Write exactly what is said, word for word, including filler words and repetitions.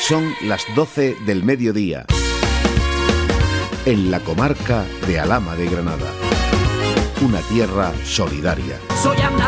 Son las doce del mediodía. En la comarca de Alhama de Granada. Una tierra solidaria. Soy